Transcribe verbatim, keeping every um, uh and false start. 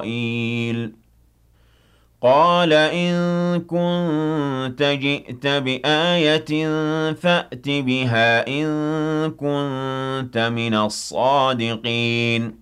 إسرائيل قال إن كنت جئت بآية فأت بها إن كنت من الصادقين